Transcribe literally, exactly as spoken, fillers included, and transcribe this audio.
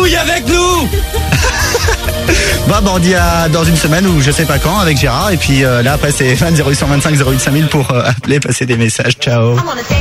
couilles avec nous. Bon, bah, on dit à dans une semaine ou je sais pas quand avec Gérard. Et puis euh, là après c'est vingt zéro huit cent vingt-cinq zéro huit cinq mille pour euh, appeler, passer des messages. Ciao.